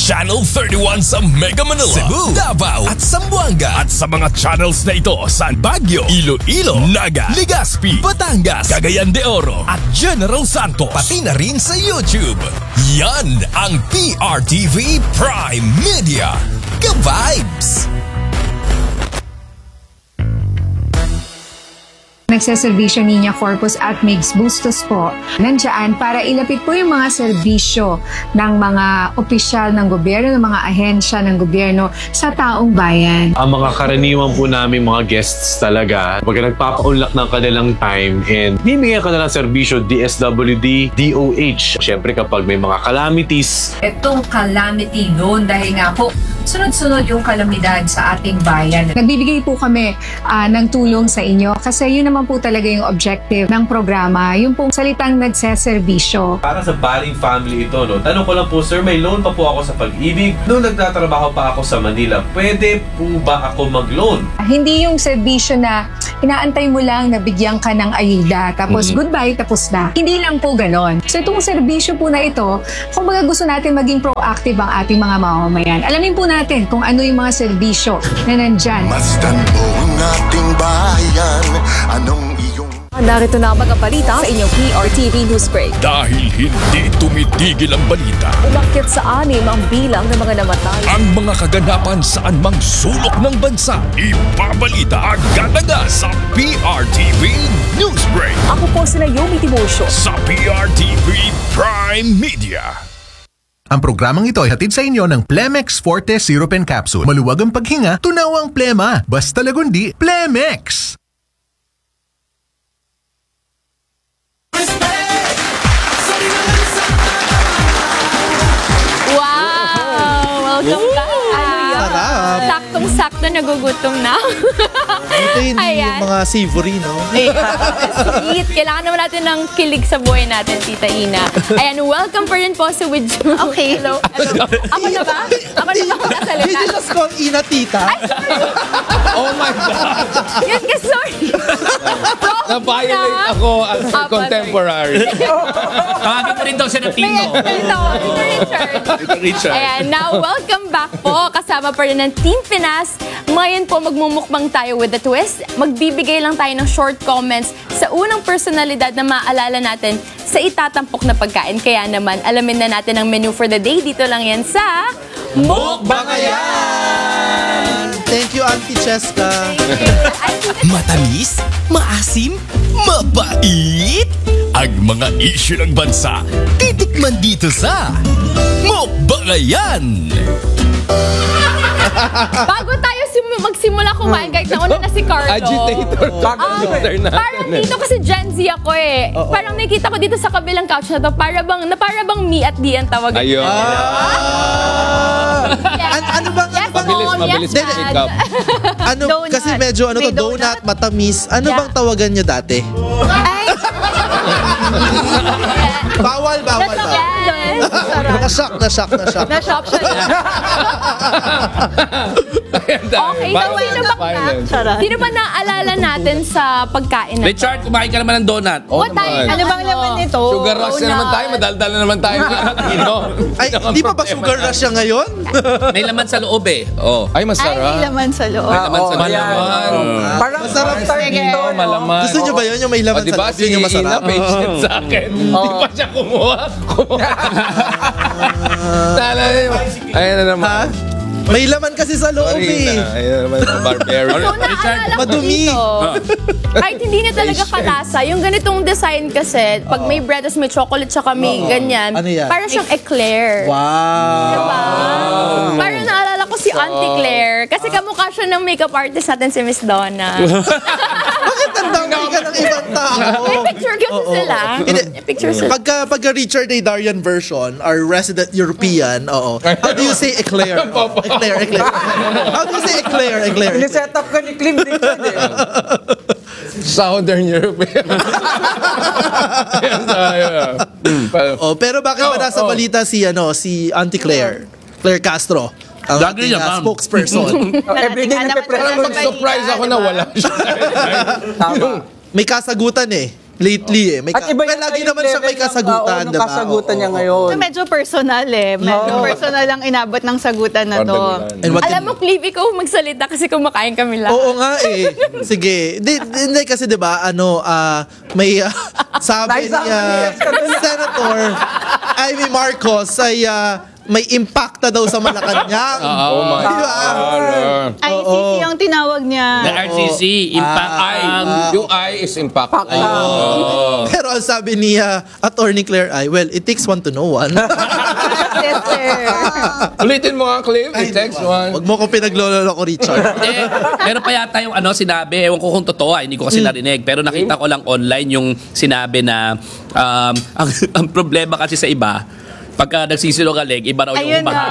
Channel 31 sa Mega Manila, Cebu, Davao at Zamboanga. At sa mga channels na ito sa Baguio, Iloilo, Naga, Legazpi, Batangas, Cagayan de Oro at General Santos. Pati na rin sa YouTube. Yan ang PRTV Prime Media. Ka-vibes! Nagseservisyo Niña Corpus at Migs Bustos po nandiyan para ilapit po yung mga serbisyo ng mga opisyal ng gobyerno, ng mga ahensya ng gobyerno sa taong bayan. Ang mga karaniwan po namin mga guests talaga, pag nagpapaunlak ng kanilang time and bibigyan ka na ng serbisyo, DSWD, DOH. Siyempre kapag may mga calamities. Itong calamity noon dahil nga po sunod-sunod yung kalamidad sa ating bayan. Nagbibigay po kami ng tulong sa inyo kasi yun naman po talaga yung objective ng programa, yung pong salitang nagseservisyo. Para sa Baling family ito, no? Tanong ko lang po, sir, may loan pa po ako sa Pag-ibig. Noong nagtatrabaho pa ako sa Manila, pwede po ba ako mag-loan? Hindi yung serbisyo na inaantay mo lang na bigyan ka ng ayuda, tapos goodbye, tapos na. Hindi lang po ganon. So itong serbisyo po na ito, kung baga gusto natin maging proactive ang ating mga mamamayan, alamin po natin kung ano yung mga serbisyo na nandyan. Masdan mo ang ating bayan, anong iyong... Narito na ang mga balita sa inyong PRTV News Break. Dahil hindi tumitigil ang balita, Umakyat sa 6 ang bilang ng mga namatay. ang mga kaganapan saan mang sulok ng bansa, ipabalita agad-agad sa PRTV Newsbreak Ako po sila Yomi Timosyo. sa PRTV Prime Media. Ang programang ito ay hatid sa inyo ng Plemex Forte Syrup and Capsule. Maluwag ang paghinga, tunaw ang plema. Basta lagundi, Plemex! Wow! Welcome back! Sarap. Saktong-sakto nagugutom na. Ito yung Ayan. mga savory, no? Sweet! Kailangan naman natin ng kilig sa buhay natin, Tita Ina. Ayan, welcome pa rin po sa With You. Okay. Hello. Ako na ba? Ako na ba ang Did kasalita? you just call Ina tita? Oh my God! Yan ka, sorry. Na-violate ako as a contemporary. Tawagin mo rin daw siya ng May Tino. Tito Richard. Richard. Ayan, now welcome back po. Kasama pa rin ng Team Pinas. Ngayon po magmumukbang tayo with the twist. Magbibigay lang tayo ng short comments sa unang personalidad na maaalala natin sa itatampok na pagkain. Kaya naman, alamin na natin ang menu for the day. Dito lang yan sa Mukbangayan! Thank you, Auntie Cheska. Matamis, maasim, mabait. Ang mga issue ng bansa, titikman dito sa Mukbangayan. Bago tayo magsimula kumain, kahit nauna na si Carlo. Agitator. Parang dito kasi Gen Z ako eh. Parang nakikita ko dito sa kabilang couch na to, para bang me at D ang tawagan. Ayun. Ano bang, Yes, Mabilis, mom, mabilis yes, pick dad. up. ano, Donut. kasi medyo ano May to, donut, matamis. Ano Yeah. bang tawagan nyo dati? Bawal. Yes. Na-shock. Na-shop siya. Okay, so sino ba naaalala natin sa pagkain na to? Richard, kumain ka naman ng donut. What time? Ano bang laman nito? Sugar rush na naman tayo. Madaldal na naman tayo. Ay, di pa ba sugar rush siya ngayon? May laman sa loob eh. Oh. Ay, masarap. laman sa loob. May laman sa loob. Parang masarap tayo dito. Malaman. Gusto nyo ba yun? Yung may laman Diba, sa loob? Yun yung masarap. patient sa akin. Hindi pa siya kumuha. Ayan na naman. Ha? May laman kasi sa loob eh. Ayan naman ang barbarian. So, naalala ko Madumi. dito. Kahit hindi na talaga kalasa, yung ganitong design kasi, pag may bread, tas may chocolate, tsaka may ganyan, Ano yan? parang siyang eclair. Wow. Diba? Parang naalala ko si Auntie Claire. Kasi kamukha siya ng makeup artist natin si Miss Donna. Bakit tandang ka ng ibang tao? May picture kasi sila. Hindi. May picture sila. Pagka Richard A. Darian version, our resident European, how do you say eclair? Eclair. How do you say eclair? Set up ka ni Klim din yan eh. Southern European. Pero bakit ba nasa balita si Auntie Claire? Claire Castro. Ang Lagi ating niya, ma'am. spokesperson. Everyday na Parang mag-surprise ako na wala siya. Tama. May kasagutan eh. lately eh. At iba well, lagi naman siya may kasagutan, ng diba? kasagutan niya Oo. ngayon. Medyo personal eh. Medyo personal ang inabot ng sagutan na to. And what Alam mo, Clive, ikaw magsalita kasi kumakain kami lahat. Oo nga eh. Sige. Hindi kasi 'di ba may sabi Nice niya Senator Amy Marcos ay may impacta daw sa Malacanang. Oh my God. ICC ang tinawag niya. The RCC, impact. Yung I is impact. Pero ang sabi ni Attorney Claire ay, well, it takes one to know one. Ulitin mo nga, Clive. It takes one. Huwag mo kong pinaglololo ko, Richard. Meron pa yata yung sinabi, ewan ko kung totoo, hindi ko kasi narinig, pero nakita ko lang online yung sinabi na ang problema kasi sa iba, pagka nagsisinungaling, iba raw yung Ayun na.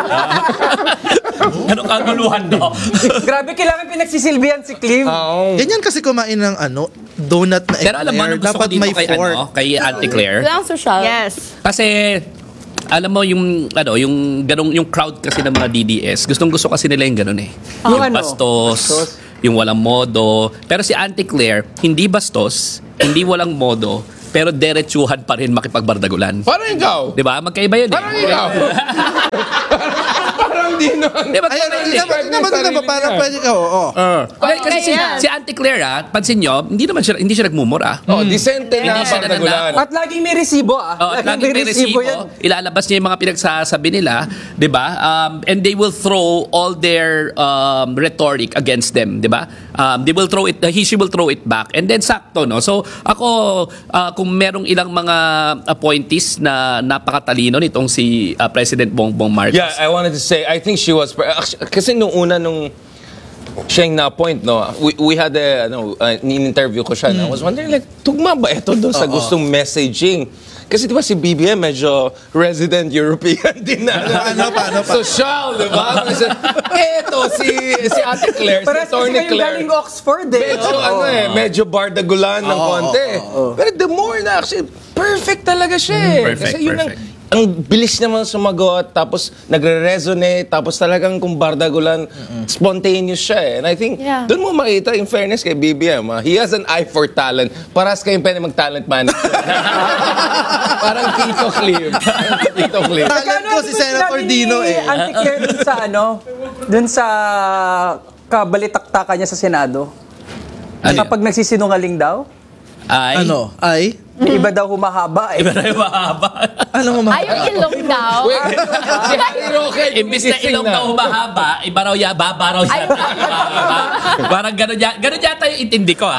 Ano kaguluhan do? Grabe, kailangan pinagsisilbihan si Clive. Ganyan kasi kumain ng donut na Pero alam mo, eclair. ano gusto ko Dapat dito may kay, fork. kay Auntie Claire? Walang social. Yes. Kasi alam mo yung yung crowd kasi ng mga DDS, gustong-gusto kasi nila yung ganun eh. Yung Yung bastos, yung walang modo. Pero si Auntie Claire, hindi bastos, hindi walang modo, pero derechuhan pa rin makipagbardagulan. Parang ikaw. 'Di ba? Magkaiba 'yun eh. Parang ikaw. Parang di naman. Di ba? Naman parang pwede ka, oo. Kasi si Auntie Claire, pansin nyo, hindi siya nagmumura. Decente na bardagulan. At laging may resibo At laging may resibo, ilalabas niya yung mga pinagsasabi nila, 'di ba? And they will throw all their rhetoric against them, 'di ba? They will throw it, she will throw it back. And then sakto, no? So ako, kung merong ilang mga appointees na napakatalino nitong si President Bongbong Marcos. Yeah, I wanted to say, I think she was, kasi nung siya yung na-appoint, no? We had in-interview ko siya, I was wondering, like, tugma ba ito doon sa gustong messaging? Kasi di ba si BBM medyo resident European din na. Paano? Social, di ba? Kasi, eto, si Ate Claire, si Attorney Claire. Galing Oxford eh. Medyo, medyo bardagulan ng konti. Pero the more na, actually, perfect talaga siya eh. Perfect, Kasi yun perfect. ang bilis naman sumagot, tapos nagre-resonate, tapos talagang kung bardagulan, spontaneous siya eh. And I think, doon mo makita, in fairness kay BBM, he has an eye for talent. Paras kayong pwede mag-talent management. Parang Tito Clive. Tito Clive. Talent ko si Senator Dino eh. Auntie Claire dun sa kabalitaktakan niya sa Senado. Kapag nagsisinungaling daw, Ay? iba daw humahaba eh. Iba na yung mahaba. Ano mo Ay, yung ilong daw. Si Harry Roque, Imbis na ilong na humahaba, iba raw baba raw siya. Parang gano'n yata yung intindi ko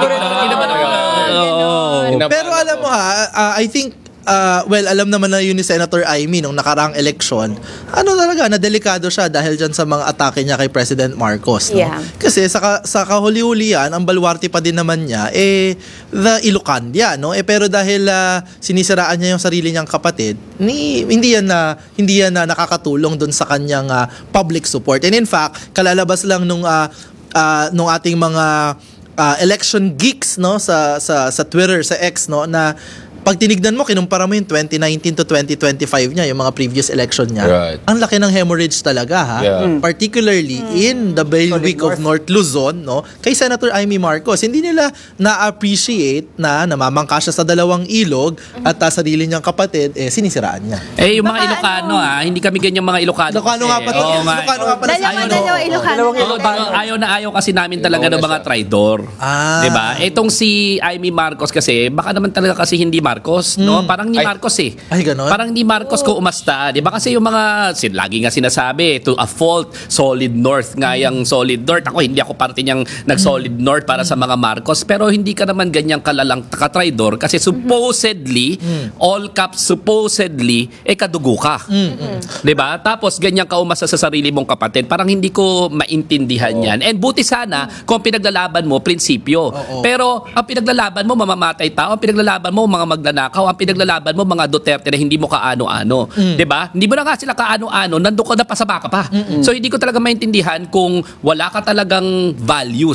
Pero alam mo I think alam naman na yun ni Senator Amy nung nakaraang eleksyon, talaga, na delikado siya dahil dyan sa mga atake niya kay President Marcos. No? Yeah. Kasi sa kahuli-huli yan, ang baluarte pa din naman niya, the Ilocandia, no? Pero dahil sinisiraan niya yung sarili niyang kapatid, hindi yan na nakakatulong dun sa kanyang public support. And in fact, kalalabas lang nung ating mga election geeks, no, sa Twitter, sa X, no, na pag tinignan mo, kinumpara mo yung 2019 to 2025 niya, yung mga previous election niya. Right. Ang laki ng hemorrhage talaga, ha? Yeah. Particularly in the bailiwick of North Luzon, no? Kay Senator Amy Marcos, hindi nila na-appreciate na namamangka siya sa dalawang ilog at sarili niyang kapatid, sinisiraan niya. Yung mga Ilocano, hindi kami ganyang mga Ilocano. Ilocano nga pa. Ilocano nga pala. Dalawa Ilocano. Ayaw na ayaw kasi namin talaga ng mga traidor. Diba? Itong si Amy Marcos kasi, baka naman talaga kasi hindi Marcos, no? Parang ni Marcos eh. Ay, ganon? Parang ni Marcos ko umasta. Di ba kasi yung mga, lagi nga sinasabi, to a fault, solid north nga yung solid north. Ako, hindi ako parte niyang nag-solid north para sa mga Marcos. Pero hindi ka naman ganyang kalalang katraidor kasi supposedly, all caps supposedly, kadugo ka. Di ba? Tapos, ganyan ka umasa sa sarili mong kapatid. Parang hindi ko maintindihan yan. And buti sana, kung pinaglalaban mo, prinsipyo. Pero, ang pinaglalaban mo, mamamatay tao. Ang pinaglalaban mo, mga magnanakaw, ang pinaglalaban mo mga Duterte na hindi mo kaano-ano. 'Di ba? Hindi mo na nga sila kaano-ano, nandoon ka na pasama ka pa. So hindi ko talaga maintindihan kung wala ka talagang values,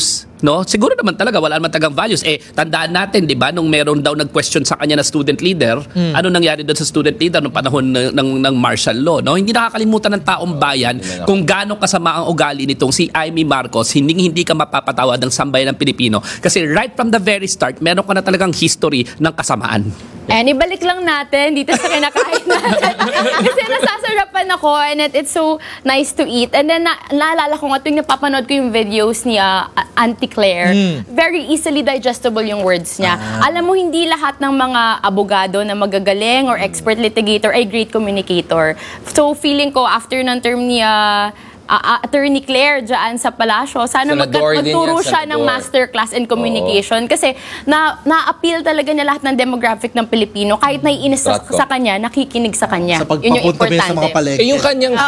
no? Siguro naman talaga wala naman tagang values. Tandaan natin, 'di ba, nung meron daw nag-question sa kanya na student leader, ano nangyari doon sa student leader nung panahon ng martial law, no? Hindi nakakalimutan ng taong bayan kung gaano kasama ang ugali nitong si Amy Marcos. Hindi ka mapapatawad ng sambayan ng Pilipino kasi right from the very start, meron ka na talagang history ng kasamaan. Ibalik lang natin dito sa kinakain natin. Kasi nasasarapan ako and it's so nice to eat. And then naalala ko nga tuwing napapanood ko yung videos ni Auntie Claire, very easily digestible yung words niya. Alam mo, hindi lahat ng mga abogado na magagaling or expert litigator ay great communicator. So feeling ko after ng term ni Attorney Claire dyan sa Palasyo, sana magturo siya ng masterclass in communication kasi na-appeal talaga niya lahat ng demographic ng Pilipino. Kahit naiinis sa kanya, nakikinig sa kanya. Yun yung importante. Sa mga palengke. Yung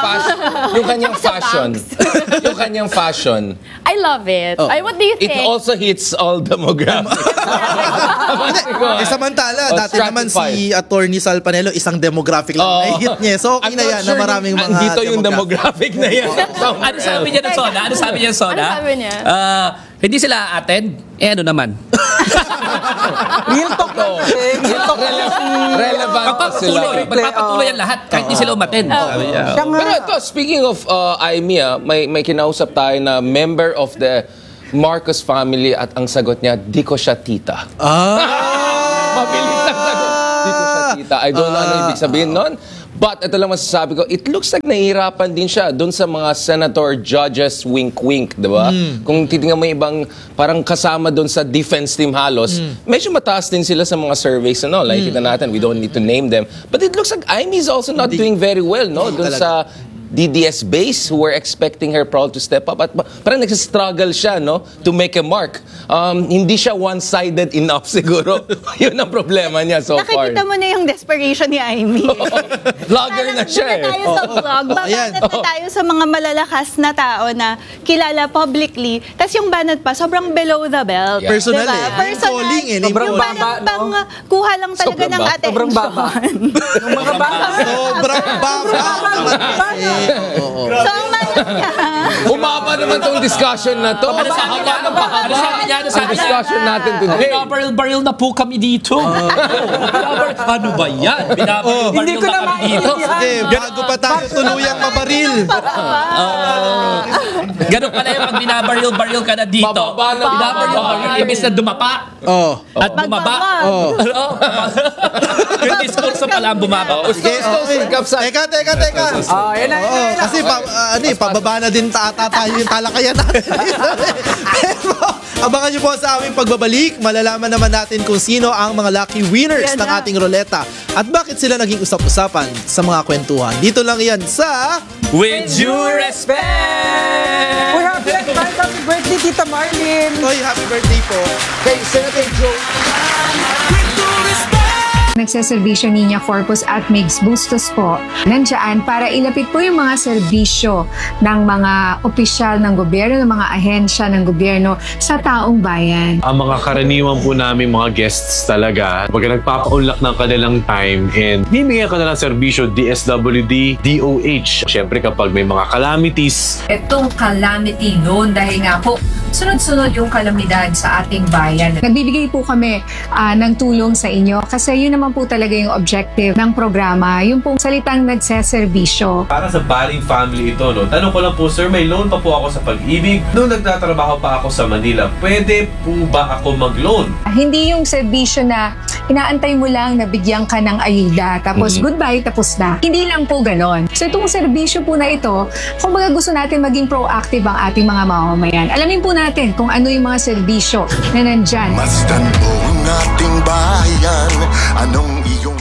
kanyang fashion. I love it. What do you think? It also hits all demographics. Samantala, dati naman si Attorney Sal Panelo, isang demographic lang na hit niya. So, okay na yan na maraming mga dito yung demographic na yan. Ano sabi niya ng Soda? Ano sabi niya? Hindi sila attend? Ano naman? Real talk lang. Relevant sila. Magpapatuloy yan lahat kahit hindi sila umattend. Pero ito, speaking of Amy, may kinausap tayo na member of the Marcos family at ang sagot niya, di ko siya tita. Mabilis ang sagot. Di ko siya tita. I don't know ano ibig sabihin nun. But ito lang masasabi ko, it looks like nahihirapan din siya doon sa mga senator, judges, wink-wink, di ba? Kung titingnan mo yung ibang parang kasama doon sa defense team halos, medyo mataas din sila sa mga surveys, no? Like kita natin, we don't need to name them. But it looks like Amy is also not doing very well, no? Doon sa DDS base who were expecting her probably to step up. At parang nagsistruggle siya, no? To make a mark. Hindi siya one-sided enough siguro. Yun ang problema niya so far. Nakikita mo na yung desperation ni Amy. Vlogger na siya na tayo sa vlog. Babanat na tayo sa mga malalakas na tao na kilala publicly. Tapos yung banat pa, sobrang below the belt. Yeah. Personal diba? Personal. Sobrang baba, no? Kuha lang talaga ng attention. Sobrang baba. Yung mga baba. Sobrang baba. So, ang manat niya. Umaba naman tong discussion na to. Ano sabi niya? Ano sabi niya? Discussion natin today. Binabaril na po kami dito. Ano ba yan? Binabaril Hindi ko na kami dito. Bago pa tayo tuluyang mabaril. Ganun pala yung pag binabaril ka na dito. Binabaril, ibig na dumapa. At bumaba. Yung diskurso pala ang bumaba. Teka. Kasi pababa na din tayo yung talakayan natin. Pero abangan nyo po sa aming pagbabalik. Malalaman naman natin kung sino ang mga lucky winners ng ating ruleta at bakit sila naging usap-usapan sa mga kwentuhan. Dito lang yan sa With Due Respect! Uy, happy birthday, Tita Marlene! Hoy, happy birthday po. Kay Senator Joe. Nagseservisyo Niña Corpus at Migs Bustos po nandiyan para ilapit po yung mga serbisyo ng mga opisyal ng gobyerno, ng mga ahensya ng gobyerno sa taong bayan. Ang mga karaniwan po namin mga guests talaga, pag nagpapa-unlock ng kanilang time and bibigyan ka na ng serbisyo, DSWD, DOH. Siyempre kapag may mga calamities. Itong calamity noon dahil nga po sunod-sunod yung kalamidad sa ating bayan. Nagbibigay po kami ng tulong sa inyo kasi yun naman po talaga yung objective ng programa, yung pong salitang nagseserbisyo. Para sa Baling family ito, no? Tanong ko lang po, sir, may loan pa po ako sa Pag-ibig. Noong nagtatrabaho pa ako sa Manila, pwede po ba ako mag-loan? Hindi yung serbisyo na inaantay mo lang na bigyan ka ng ayuda, tapos goodbye, tapos na. Hindi lang po ganon. So itong serbisyo po na ito, kung baga gusto natin maging proactive ang ating mga mamamayan, alamin po natin kung ano yung mga serbisyo na nandyan. Masdan mo ang ating bayan. Anong iyong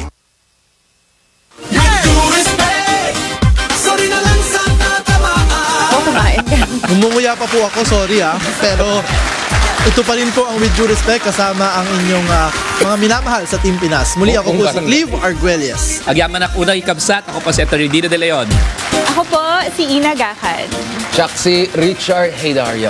Gumunguya pa po ako, sorry pero ito pa rin po ang With Due Respect kasama ang inyong mga minamahal sa Team Pinas. Muli ako po si Clive Arguelles. Agyaman ak unang ikabsat, ako po si Atty. Dino De Leon. Ako po, si Ina Gacan. Siya si Richard Heydarian.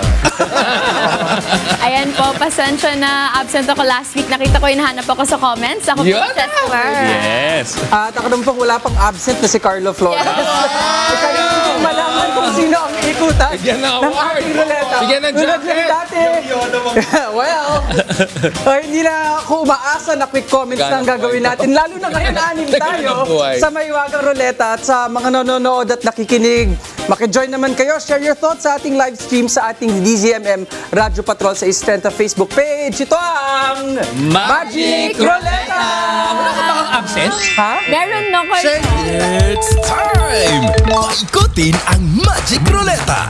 Ayan po, pasensya na absent ako last week. Nakita ko, hinahanap ako sa comments. Ako po, Yun! Chester. Yes. At ako naman pong wala pang absent na si Carlo Flores. Isa rin yung malaman kung sino ang ikutan Bigyan ng ng award. ating ruleta. Bigyan ng Tulad jacket. dati. Well, hindi na ako umaasa na quick comments na ang gagawin natin. Lalo na ngayon, anim tayo buhay. sa Maiwagang Ruleta at sa mga nanonood at nakikinig. Makijoin naman kayo. Share your thoughts sa ating live stream sa ating DZMM Radyo Patrol sa Istrenta Facebook page. Ito ang Magic Ruleta! Wala ka bang absent? Ha? Meron no, Carlo. It's time! Paikutin ang Magic Ruleta!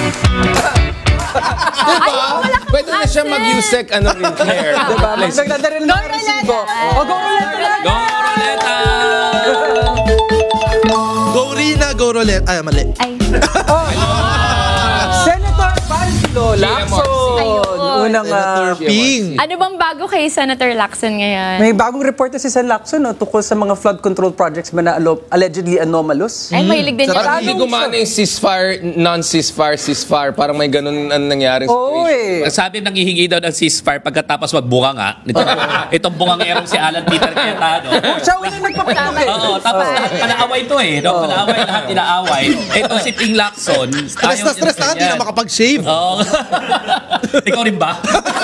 Diba? Pwede na siya mag-USEC hair. Diba? Nagdada rin ng resibo. O, go Ruleta! Go, Ruleta! Go Rina, go Roulette. Ay, mali. Senator Panfilo Lacson. Unang Ping. Ano bang bago kay Senator Lacson ngayon? may bagong report na si Sen Lacson tungkol sa mga flood control projects ba na allegedly anomalous. Ay, mahilig din niya. Parang hindi gumana yung ceasefire, non-ceasefire, ceasefire. Parang may ganun ang nangyaring Oo situation. Sabi nanghihingi daw ng ceasefire pagkatapos magbunga nga. Itong bungangerong si Alan Peter Cayetano. Siya ulit nagpapatama. Oo, tapos lahat palaaway to eh. No? Palaaway, lahat inaaway. Ito si Ping Lacson. Stress na stress na, hindi na makapag-shave. Oo. Ikaw rin ba?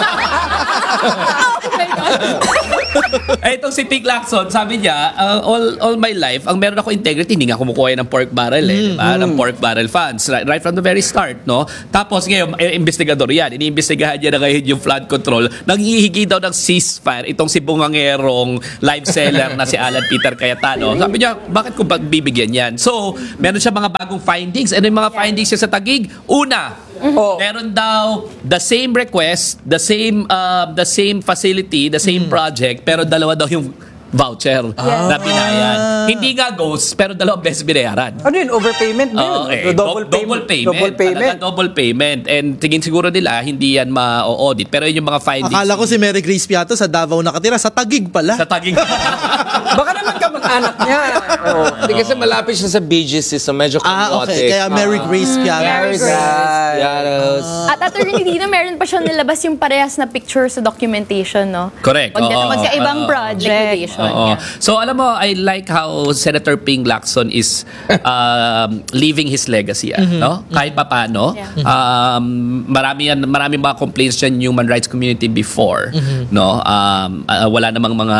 Itong si Ping Lacson, sabi niya, all my life, ang meron ako integrity, hindi nga kumukuha ng pork barrel diba? Ng pork barrel funds. Right from the very start, no? Tapos ngayon, investigador yan. Iniimbestigahan niya na ngayon yung flood control. Nanghihingi daw ng ceasefire itong si bungangerong live seller na si Alan Peter Cayetano. Sabi niya, bakit ko pagbibigyan yan? So, meron siya mga bagong findings. Ano yung mga findings niya sa Taguig? Una, meron daw the same request, the same facility, the same project, pero dalawa daw yung voucher na binayan. Hindi nga ghost, pero dalawang beses binayaran. Ano yun? Overpayment? Double payment. Talaga double payment. And tingin siguro nila, hindi yan ma-audit. Pero yun yung mga findings. Akala ko si Mary Grace Piato sa Davao nakatira, sa Taguig pala. Sa Taguig. Baka naman kamag-anak niya. Hindi kasi malapit siya sa BGC, so medyo chaotic. Okay. Kaya Mary Grace Piato. Mary Grace. At attorney dito, meron pa siya nilabas yung parehas na picture sa documentation, no? Correct. Magkaibang project. Oo. So alam mo, I like how Senator Ping Lacson is leaving his legacy, no? Kahit papaano, marami mga complaints yan human rights community before, no? Wala namang mga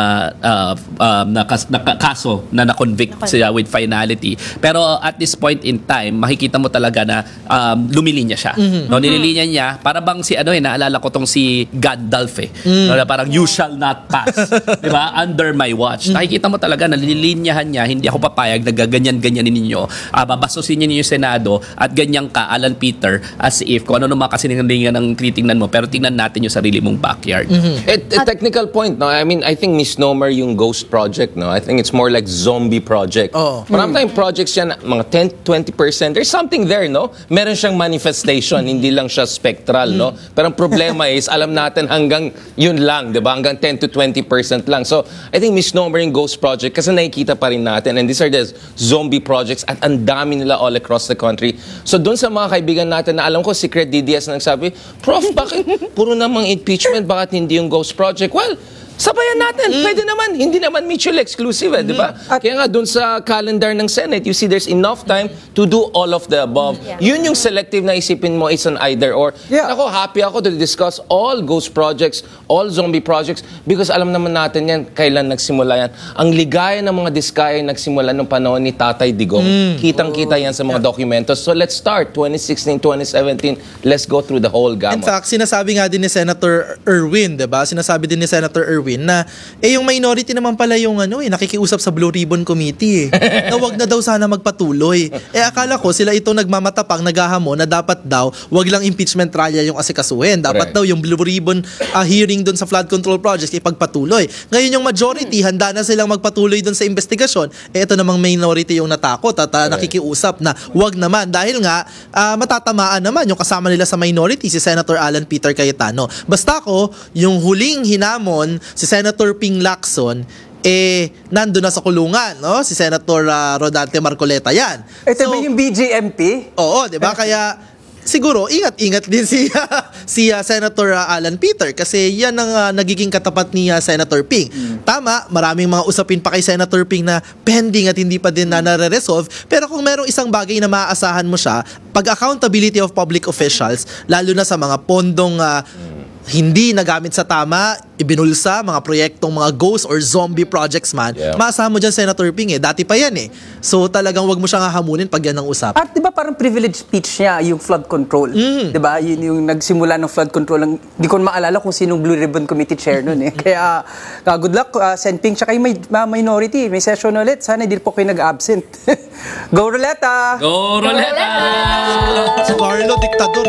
kaso na na-convict siya with finality. Pero at this point in time, makikita mo talaga na lumilinya siya. No, nililinya niya para bang si naalala ko tong si Gandalf no, na parang you shall not pass. 'Di ba? Under my watch. Nakikita mo talaga na nililinyahan niya, hindi ako papayag na gaganyan-ganyanin ninyo. Babastusin niyo yung Senado at ganyan ka, Alan Peter, as if kung ano naman kasi ningalingan ng titingnan mo, pero tingnan natin yung sarili mong backyard. A technical point, no? I mean, I think misnomer yung ghost project, no? I think it's more like zombie project. Marami tayong projects yan, mga 10-20%. There's something there, no? Meron siyang manifestation, hindi lang siya spectral, no? Pero ang problema is, alam natin hanggang yun lang, di ba? Hanggang 10-20% lang. So, I think misnomer yung ghost project kasi nakikita pa rin natin. And these are the zombie projects at ang dami nila all across the country. So, doon sa mga kaibigan natin na alam ko, Secret DDS na nagsabi, Prof, bakit puro namang impeachment? Bakit hindi yung ghost project? Well, sabayan natin. Pwede naman. Hindi naman mutually exclusive, di ba? Kaya nga, dun sa calendar ng Senate, you see there's enough time to do all of the above. Yun yung selective na isipin mo is an either or. Ako, happy ako to discuss all ghost projects, all zombie projects, because alam naman natin yan, kailan nagsimula yan. Ang ligaya ng mga diskaya nagsimula nung panahon ni Tatay Digong. Kitang-kita yan sa mga documentos. So let's start. 2016, 2017, let's go through the whole gamut. In fact, sinasabi nga din ni Senator Erwin, 'di ba? Sinasabi din ni Senator Erwin na yung minority naman pala yung nakikiusap sa Blue Ribbon Committee na wag na daw sana magpatuloy. Akala ko sila ito nagmamatapang, naghahamon na dapat daw wag lang impeachment trial yung asikasuhin. Dapat daw yung Blue Ribbon hearing doon sa flood control projects ipagpatuloy. Ngayon yung majority handa na silang magpatuloy doon sa investigasyon. Ito namang minority yung natakot at nakikiusap na wag naman dahil nga matatamaan naman yung kasama nila sa minority si Senator Alan Peter Cayetano. Basta yung huling hinamon si Senator Ping Lacson nando na sa kulungan, no? Si Senator Rodante Marcoleta yan. Ito ba yung BJMP? Oo, di ba? Kaya siguro, ingat-ingat din si Senator Alan Peter kasi yan ang nagiging katapat ni Senator Ping. Tama, maraming mga usapin pa kay Senator Ping na pending at hindi pa din na nare-resolve. Pero kung merong isang bagay na maaasahan mo siya, pag accountability of public officials, lalo na sa mga pondong hindi nagamit sa tama, ibinulsa, mga proyektong mga ghost or zombie projects man, maasahan mo dyan, Senator Ping dati pa yan So talagang wag mo siyang hahamunin pag yan ang usap. At di ba parang privilege speech niya yung flood control? Di ba? Yun yung nagsimula ng flood control. Hindi ko maalala kung sinong Blue Ribbon Committee chair nun Kaya good luck, Sen Ping. Tsaka yung minority, may session ulit. Sana hindi po kayo nag-absent. Go Roleta! Go Roleta! Si Carlo, diktador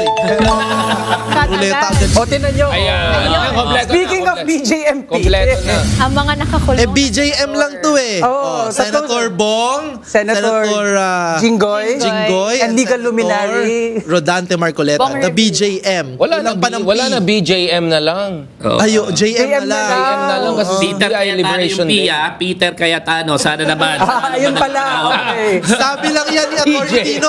Roleta agad. O, tinan nyo. Kompleto Speaking of BJMP. Kompleto na. Ang mga nakakulong. BJM lang to Senator Bong, Senator Jinggoy, and legal luminary Rodante Marcoleta, the BJM. Wala na BJM na lang. JM na lang. JM na lang kasi Peter Cayetano yung Peter Cayetano, sana naman. Ayun pala. Okay. Sabi lang yan ni Atty. Tino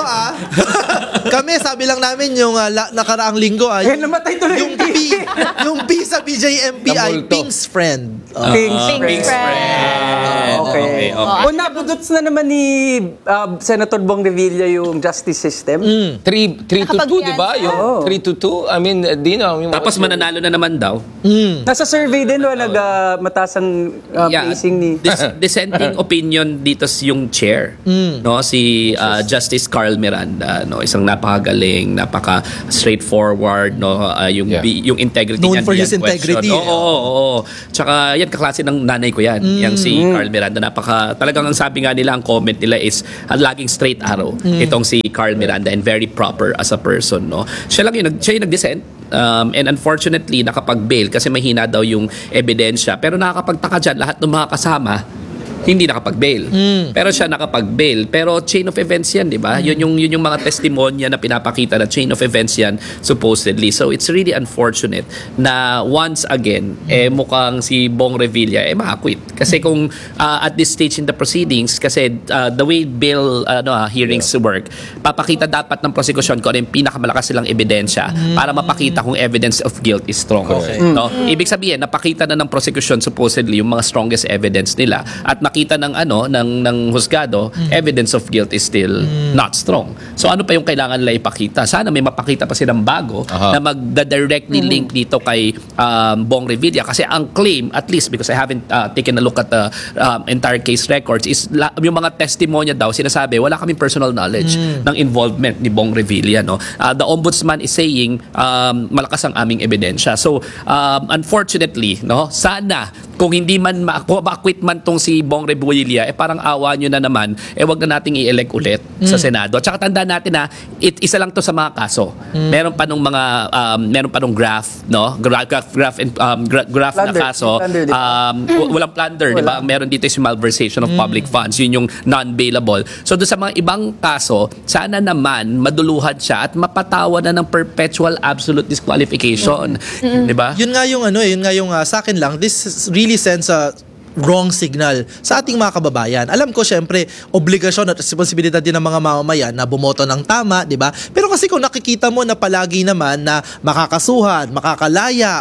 Kami, sabi lang namin yung nakaraang linggo namatay tuloy yung B sa BJMP ay Pink's friend. Pink's friend. Okay. O nabudots na naman ni Senator Bong Revilla yung justice system. 3-2, di ba? Yung 3-2. I mean, Tapos mananalo na naman daw. Nasa survey din, mataas ang placing ni... Dissenting opinion dito yung chair. No, si Justice Carl Miranda, no, isang napakagaling, napaka-straightforward, no, yung integrity niya. Known for his integrity. Oo. Tsaka yan, kaklase ng nanay ko yan. Yang si Carl Miranda, talagang ang sabi nga nila, ang comment nila is laging straight arrow. Itong si Carl Miranda and very proper as a person, no. Siya yung nag-dissent. And unfortunately, nakapag-bail kasi mahina daw yung ebidensya. Pero nakakapagtaka dyan, lahat ng mga kasama hindi nakapag-bail. Pero siya nakapag-bail. Pero chain of events yan, di ba? Yun yung mga testimonya na pinapakita na chain of events yan, supposedly. So it's really unfortunate na once again, mukhang si Bong Revilla, makakwit. Kasi kung at this stage in the proceedings, kasi the way bail hearings work, papakita dapat ng prosecution kung ano yung pinakamalakas silang ebidensya para mapakita kung evidence of guilt is strong. No? Ibig sabihin, napakita na ng prosecution supposedly yung mga strongest evidence nila at nakita ng husgado, evidence of guilt is still not strong. So ano pa yung kailangan nila ipakita? Sana may mapakita pa silang bago na magda-directly link dito kay Bong Revilla kasi ang claim, at least because I haven't taken a look at the entire case records, is yung mga testimonya daw, sinasabi, wala kaming personal knowledge ng involvement ni Bong Revilla. No? The ombudsman is saying malakas ang aming ebidensya. So unfortunately, no, sana kung hindi man ma-acquit man tong si Bong Revilla, parang awa nyo na naman, wag na nating i-elect ulit sa Senado. At saka tandaan natin na isa lang to sa mga kaso. Meron pa nung graph, no? Graph na kaso. Walang plunder, di ba? Meron dito yung malversation of public funds. Yun yung non-bailable. So doon sa mga ibang kaso, sana naman maduluhan siya at mapatawa na ng perpetual absolute disqualification. Di ba? Yun nga yung sa akin lang, this really sends a wrong signal sa ating mga kababayan. Alam ko, syempre, obligasyon at responsibilidad din ng mga mamamayan na bumoto ng tama, di ba? Pero kasi kung nakikita mo na palagi naman na makakasuhan, makakalaya,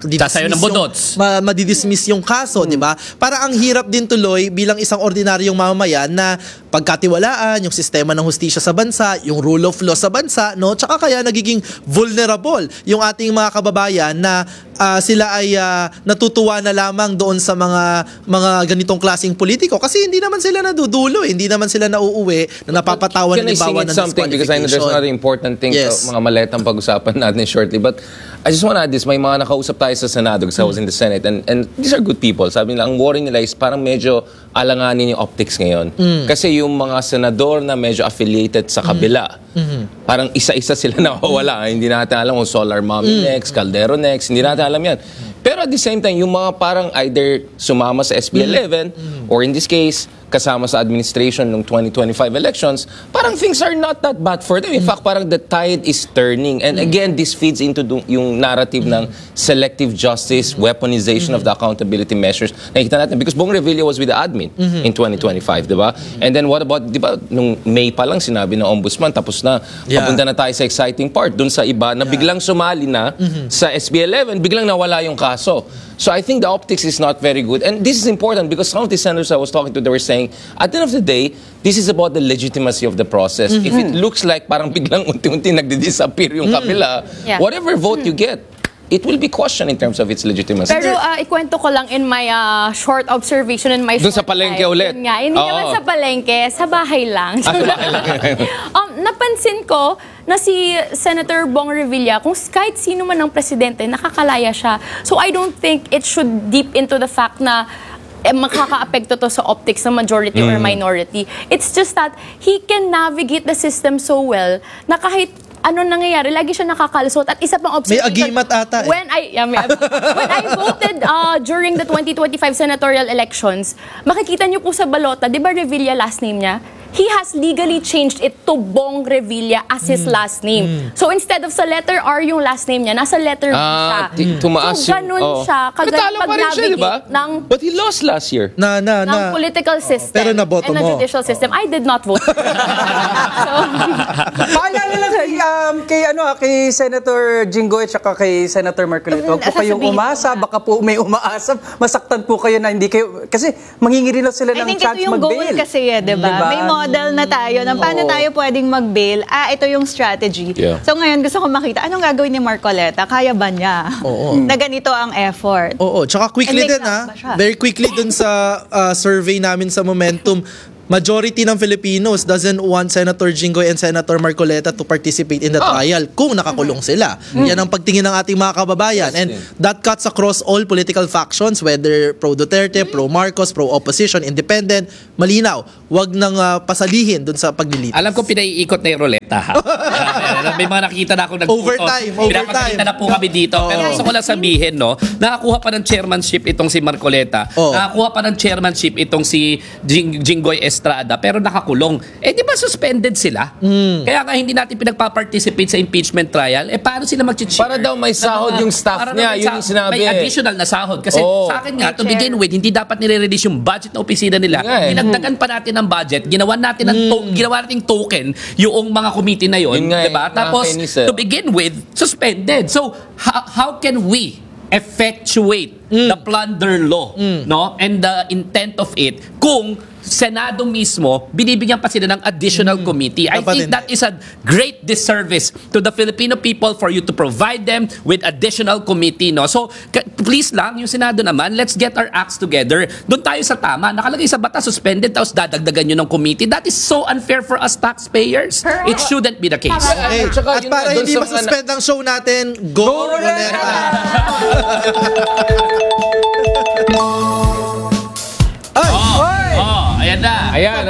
madidismiss yung kaso, di ba? Para ang hirap din tuloy bilang isang ordinaryong mamamayan na pagkatiwalaan yung sistema ng hustisya sa bansa, yung rule of law sa bansa, no? Tsaka kaya nagiging vulnerable yung ating mga kababayan na sila ay natutuwa na lamang doon sa mga ganitong klaseng politiko kasi hindi naman sila nadudulo, hindi naman sila nauuwi na napapatawan ng bawa ng something because I know there's another important thing mga maletang pag-usapan natin shortly, but I just want to add this, may mga nakausap tayo sa Senado because I was in the Senate and these are good people. Sabi nila, ang worry nila is parang medyo alanganin yung optics ngayon. Kasi yung mga senador na medyo affiliated sa kabila, parang isa-isa sila nawawala. Hindi natin alam kung Solar Mommy next, Caldero next, hindi natin alam yan. Pero at the same time, yung mga parang either sumama sa SB 11 or in this case, kasama sa administration ng 2025 elections, parang things are not that bad for them. In fact, parang the tide is turning. And again, this feeds into yung narrative ng selective justice, weaponization of the accountability measures. Nakikita natin, because Bong Revilla was with the admin in 2025, di ba? And then what about, di ba, nung May pa lang sinabi ng ombudsman, tapos na, papunta na tayo sa exciting part, dun sa iba na biglang sumali na sa SB11, biglang nawala yung kaso. So I think the optics is not very good. And this is important because some of the senators I was talking to, they were saying, at the end of the day, this is about the legitimacy of the process. If it looks like parang biglang unti-unti nagdi-disappear yung kapila, whatever vote you get, it will be questioned in terms of its legitimacy. Pero ikwento ko lang in my short observation in my Doon short sa palengke time. ulit? Yun nga, hindi naman sa palengke, sa bahay lang. Napansin ko na si Senator Bong Revilla, kung kahit sino man ng presidente, nakakalaya siya. So I don't think it should deep into the fact na makaka-apekto to sa optics ng majority or minority. It's just that he can navigate the system so well na kahit ano nangyayari, lagi siya nakakalusot. At isa pang observation. May agimat ata. When I voted during the 2025 senatorial elections, makikita niyo po sa balota, di ba Revilla last name niya? He has legally changed it to Bong Revilla as his last name. So instead of sa letter R yung last name niya, nasa letter B siya. Tumaas so ganun siya. Natalo pa rin siya, di ba? But he lost last year. Ng political system pero naboto and the mo. judicial system. I did not vote. Paalala lang kay Senator Jinggoy at saka kay Senator Marcoleta. Huwag po kayong umasa. Baka po may umaasa. Masaktan po kayo na hindi kayo... Kasi mangingiri lang sila ng chance ito yung mag-bail. goal kasi, di ba? May model na tayo ng paano tayo pwedeng mag-bail. Ito yung strategy. Yeah. So ngayon gusto ko makita, anong gagawin ni Marcoleta? Kaya ba niya? Na ganito ang effort? Oo, tsaka quickly din very quickly dun sa survey namin sa Momentum, majority ng Filipinos doesn't want Senator Jinggoy and Senator Marcoleta to participate in the trial kung nakakulong sila. Yan ang pagtingin ng ating mga kababayan. And that cuts across all political factions, whether pro-Duterte, pro-Marcos, pro-opposition, independent, malinaw. Huwag nang pasalihin dun sa paglilitis. Alam ko pinaiikot na yung ruleta, ha? May mga nakikita na ako Overtime. Pinapakita na po kami dito. Pero gusto ko lang sabihin, no, nakakuha pa ng chairmanship itong si Marcoleta. Nakakuha pa ng chairmanship itong si Jinggoy Estrada, pero nakakulong. Di ba suspended sila? Kaya nga hindi natin pinagpa-participate sa impeachment trial. Paano sila mag-cheer? Para daw may sahod yung staff niya, yun yung sinabi. May additional na sahod. Kasi sa akin nga, to begin with, hindi dapat nire-release yung budget na opisina nila. Dinagdagan pa natin ng budget, ginawa natin ng token yung mga committee na yun. Diba? Tapos, to begin with, suspended. So, how can we effectuate the plunder law, no, and the intent of it kung Senado mismo binibigyan pa sila ng additional committee? I think that is a great disservice to the Filipino people for you to provide them with additional committee, no? So please lang, yung Senado naman, let's get our acts together. Doon tayo sa tama. Nakalagay sa batas, suspended, tapos dadagdagan nyo ng committee. That is so unfair for us taxpayers. It shouldn't be the case. Okay. At para hindi masuspend ang show natin, go Roneta! Ayan na. Ayan.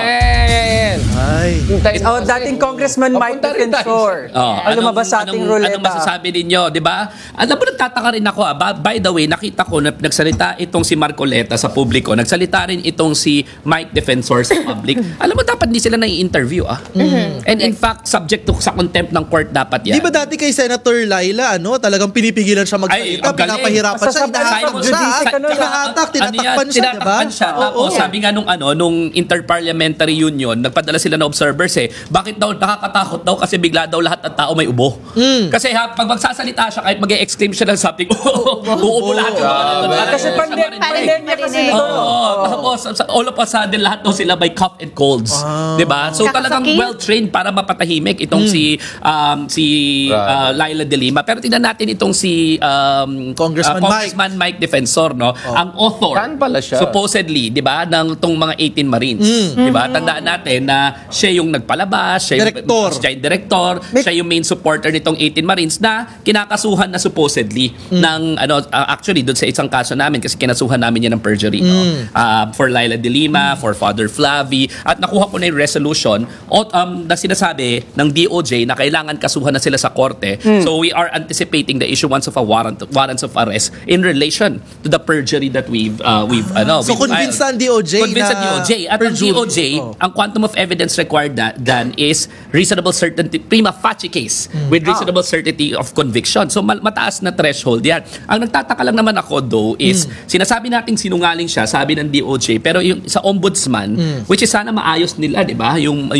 Dating Congressman Mike Defensor. Ang lumabas sa ating ruleta. Anong masasabi ninyo, di ba? Alam mo, nagtataka rin ako. By the way, nakita ko na nagsalita itong si Marcoleta sa publiko. Nagsalita rin itong si Mike Defensor sa public. Alam mo, dapat hindi sila nai-interview. And in fact, subject to sa contempt ng court dapat yan. Di ba dati kay Senator Laila, talagang pinipigilan siya magsalita, pinapahirapan siya, hinahatak, tinatakpan siya, di ba? Tapos sabi nga nung Interparliamentary Union, nagpadala sila na observers bakit daw nakakatakot daw kasi bigla daw lahat ng tao may ubo. Kasi pag magsasalita siya, kahit mag-exclaim siya ng something, uubo lahat. Kasi pandemya kasi ito. Tapos all of a sudden, lahat daw sila may cough and colds. Diba? So talagang well-trained para mapatahimik itong si Laila de Lima. Pero tingnan natin itong si Congressman Mike Defensor, no? Ang author, pala siya? supposedly, diba, ng itong mga 18 Marines. Diba? Tandaan natin na siya yung nagpalabas, siya yung director, siya yung main supporter nitong 18 Marines na kinakasuhan na supposedly ng actually doon sa isang kaso namin kasi kinasuhan namin yan ng perjury for Laila de Lima, for Father Flavi, at nakuha ko na yung resolution na sinasabi ng DOJ na kailangan kasuhan na sila sa korte. So we are anticipating the issuance of a warrants of arrest in relation to the perjury that we've So convinced ang DOJ convinced na ang DOJ. At ang DOJ, ang quantum of evidence required done is reasonable certainty, prima facie case with reasonable certainty of conviction. So mataas na threshold yan. Ang nagtataka lang naman ako though is sinasabi nating sinungaling siya, sabi ng DOJ, pero yung sa ombudsman, which is sana maayos nila, 'di ba?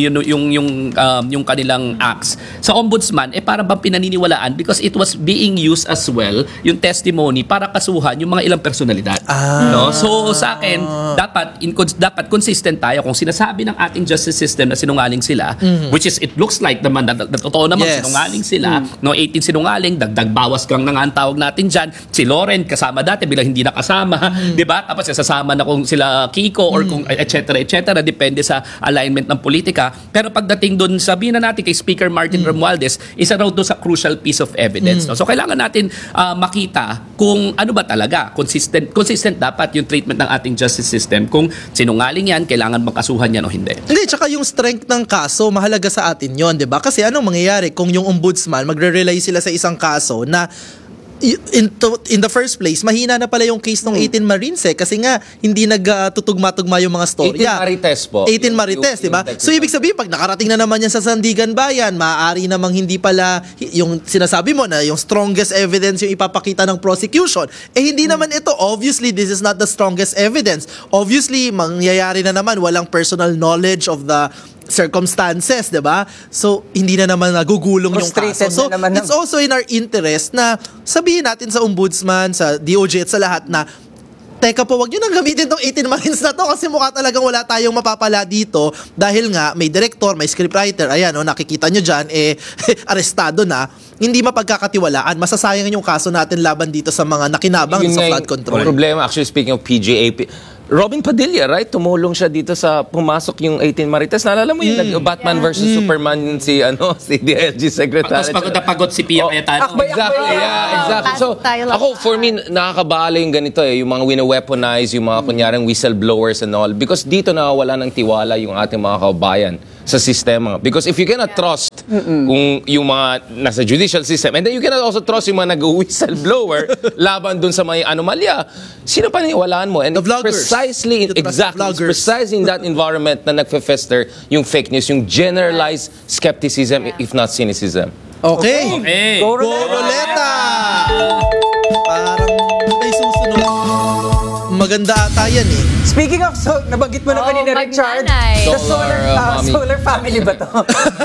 Yung kanilang acts. Sa ombudsman parang bang pinaniniwalaan because it was being used as well yung testimony para kasuhan yung mga ilang personalidad. No? So sa akin, dapat consistent tayo kung sinasabi ng ating justice system na sinungaling sila, which is it looks like naman na totoo naman sinungaling sila. No, 18 sinungaling, dagdag bawas lang na nga ang tawag natin diyan. Si Lauren kasama dati bilang hindi nakasama, 'di ba? Tapos sasama na kung sila Kiko or kung etc. depende sa alignment ng politika. Pero pagdating doon, sabihin na natin kay Speaker Martin Romualdez, isa raw doon sa crucial piece of evidence. No? So kailangan natin makita kung ano ba talaga consistent dapat yung treatment ng ating justice system. Kung sinungaling yan, kailangan makasuhan yan o hindi. Hindi, tsaka yung strength ng kaso, mahalaga sa atin yon, di ba? Kasi anong mangyayari kung yung ombudsman, magre-rely sila sa isang kaso na in the first place, mahina na pala yung case ng 18 Marines kasi nga hindi nagtutugma-tugma yung mga storya. 18 Marites po. 18 Marites, di ba? So ibig sabihin, pag nakarating na naman yan sa Sandigan Bayan, maaari namang hindi pala yung sinasabi mo na yung strongest evidence yung ipapakita ng prosecution. Hindi naman ito. Obviously, this is not the strongest evidence. Obviously, mangyayari na naman walang personal knowledge of the circumstances, 'di ba? So hindi na naman nagugulong yung kaso. So it's also in our interest na sabihin natin sa ombudsman, sa DOJ at sa lahat na teka po, wag nyo nang gamitin tong 18 Marines na to kasi mukha talagang wala tayong mapapala dito dahil nga may director, may scriptwriter, ayan, nakikita nyo dyan, arestado na, hindi mapagkakatiwalaan, masasayang yung kaso natin laban dito sa mga nakinabang sa flood control. Problema, actually speaking of PGA, Robin Padilla, right? Tumulong siya dito sa pumasok yung 18 Marites. Naalala mo yung Batman versus Superman si DILG Secretary. Tapos pagod si Pia Cayetano. Exactly. So, ako, for me, nakakabahala yung ganito yung mga wina-weaponize, yung mga kunyarang whistleblowers and all. Because dito nawawala ng tiwala yung ating mga kababayan sa sistema. Because if you cannot trust kung yung mga nasa judicial system, and then you cannot also trust yung mga nag-whistleblower laban dun sa may anomalya, sino pa niwalaan mo? And precisely in that environment na nagfe-fester yung fake news, yung generalized skepticism, if not cynicism. Okay. Go Roleta! Parang may susunod. Maganda ata yan Speaking of, nabanggit mo na kanina, Richard, the solar family ba to?